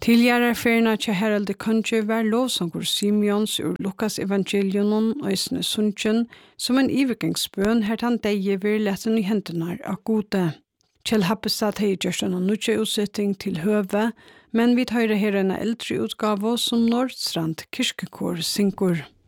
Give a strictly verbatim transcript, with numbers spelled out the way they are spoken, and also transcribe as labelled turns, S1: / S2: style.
S1: Tidigare ferna til Harald Konge var lovsangur Simeons ur Lukas evangelion og isne sunchen som en ivergangsbøn her han deie vir letten i hendunar av gode. Kjell Happestad hei gjørst en nutje utsetting til høve, men vi tar her en eldre utgave som Nordstrand kirkekår syngur.